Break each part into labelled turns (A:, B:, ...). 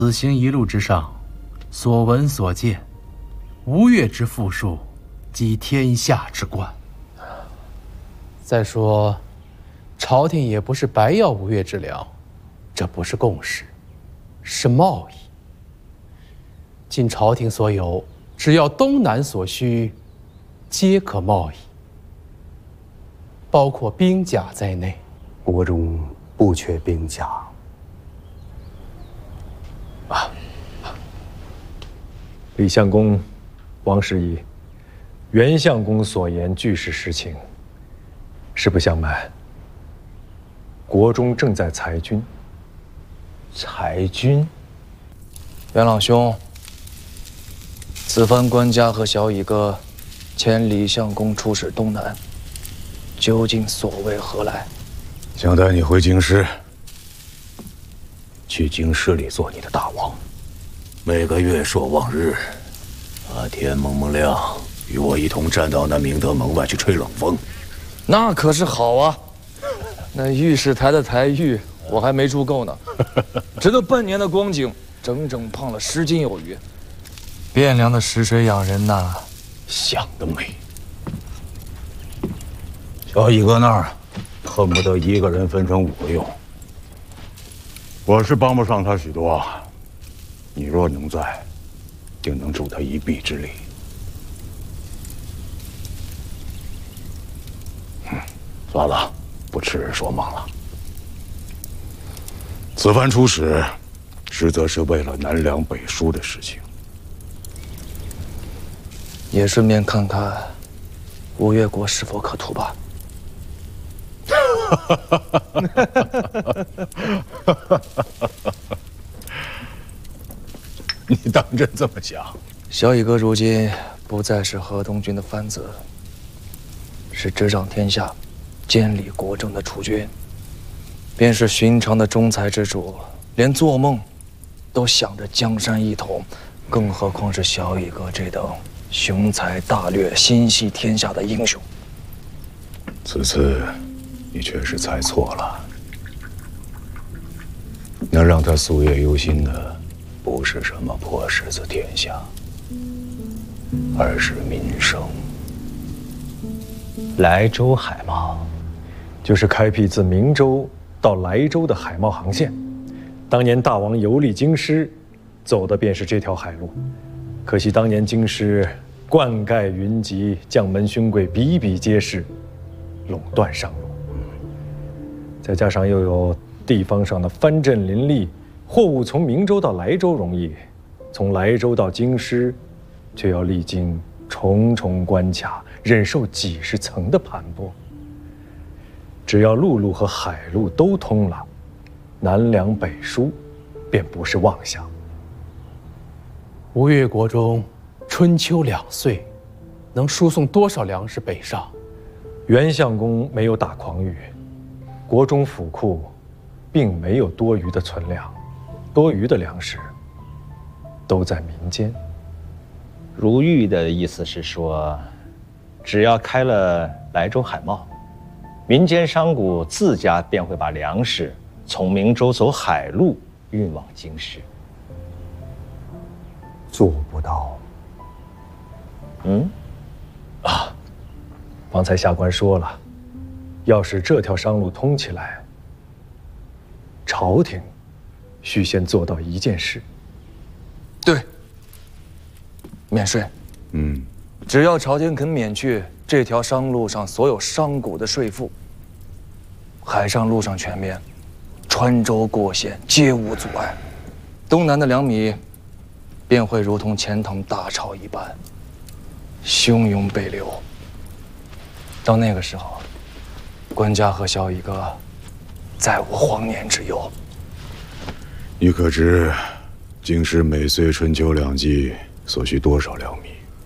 A: 此行一路之上，所闻所见，吴越之富庶，即天下之冠。再说，朝廷也不是白要吴越之粮，这不是贡食，是贸易。尽朝廷所有，只要东南所需，皆可贸易，包括兵甲在内。
B: 国中不缺兵甲。
C: 李相公、王师仪，袁相公所言俱是实情。实不相瞒，国中正在裁军。
D: 裁军？袁朗兄，此番官家和小乙哥遣李相公出使东南，究竟所为何来？
E: 想带你回京师，去京师里做你的大王。每个月朔望日，天蒙蒙亮，与我一同站到那明德门外去吹冷风。
D: 那可是好啊！那御史台的台玉我还没住够呢，这都半年的光景，整整胖了10斤有余。汴梁的食水养人呐，
E: 想得美！小乙哥那儿恨不得一个人分成5个用。我是帮不上他许多，你若能在，定能助他一臂之力。算了，不痴人说梦了。此番出使，实则是为了南梁北输的事情，
D: 也顺便看看吴越国是否可图吧。
E: 你当真这么想？
D: 小乙哥如今不再是河东郡的藩子，是执掌天下、监理国政的储君，便是寻常的中才之主，连做梦都想着江山一统，更何况是小乙哥这等雄才大略、心系天下的英雄。
E: 此次你确实猜错了。能让他夙夜忧心的，不是什么破狮子天下，而是民生。
C: 莱州海贸，就是开辟自明州到莱州的海贸航线。当年大王游历京师，走的便是这条海路。可惜当年京师灌溉云集，将门勋贵比比皆是，垄断商路。再加上又有地方上的藩镇林立，货物从明州到莱州容易，从莱州到京师，却要历经重重关卡，忍受几十层的盘剥。只要陆路和海路都通了，南梁北输便不是妄想。
A: 吴越国中，春秋2岁，能输送多少粮食北上？
C: 袁相公没有打诳语，国中府库并没有多余的存粮，多余的粮食都在民间。
F: 如玉的意思是说，只要开了莱州海贸，民间商贾自家便会把粮食从明州走海路运往京师。
B: 做不到。
C: 方才下官说了，要是这条商路通起来，朝廷需先做到一件事。
D: 对，免税。只要朝廷肯免去这条商路上所有商贾的税赋，海上路上全面，穿州过县皆无阻碍，东南的粮米便会如同钱塘大潮一般，汹涌北流。到那个时候，官家和小乙哥再无荒年之忧。
E: 你可知京师每岁春秋2季所需多少粮米？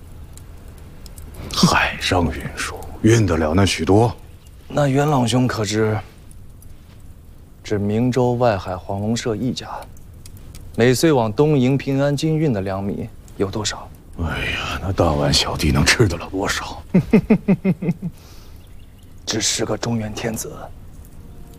E: 海上运输运得了那许多？
D: 那袁朗兄可知，指明州外海黄龙社一家，每岁往东营平安京运的粮米有多少？
E: 哎呀，那当晚小弟能吃得了多少？
D: 只是个中原天子，